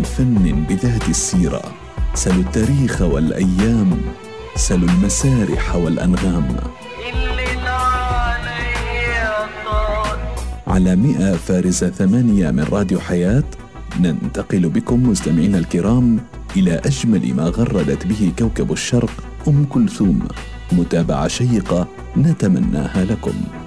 فن بذات السيرة، سلوا التاريخ والأيام، سلوا المسارح والأنغام. على 100 فارزة 8 من راديو حياة ننتقل بكم مستمعينا الكرام إلى أجمل ما غردت به كوكب الشرق أم كلثوم، متابعة شيقة نتمناها لكم.